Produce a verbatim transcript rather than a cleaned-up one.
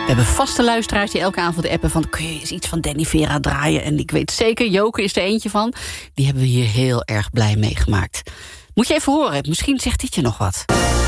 We hebben vaste luisteraars die elke avond appen van... kun je eens iets van Danny Vera draaien? En ik weet zeker, Joke is er eentje van. Die hebben we hier heel erg blij mee gemaakt. Moet je even horen, misschien zegt dit je nog wat.